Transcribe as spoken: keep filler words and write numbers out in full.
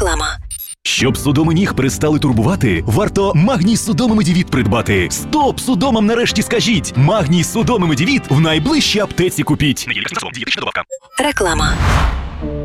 Реклама. Щоб судоми ніг перестали турбувати, варто Магній Судоми Медівіт придбати. Стоп! Судомам нарешті скажіть! Магній Судоми Медівіт в найближчій аптеці купіть. Реклама.